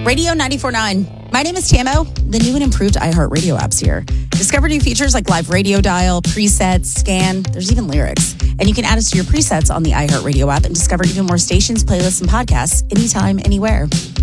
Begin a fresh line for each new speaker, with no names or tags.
Radio 94.9. My name is Tamo. The new and improved iHeartRadio app's here. Discover new features like live radio dial, presets, scan. There's even lyrics. And you can add us to your presets on the iHeartRadio app and discover even more stations, playlists, and podcasts anytime, anywhere.